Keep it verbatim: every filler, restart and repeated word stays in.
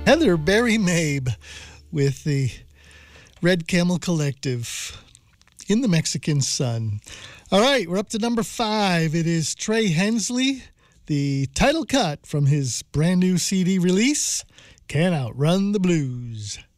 Heather Barry Mabe with the Red Camel Collective in the Mexican Sun. All right, we're up to number five. It is Trey Hensley, the title cut from his brand new C D release, Can't Outrun the Blues.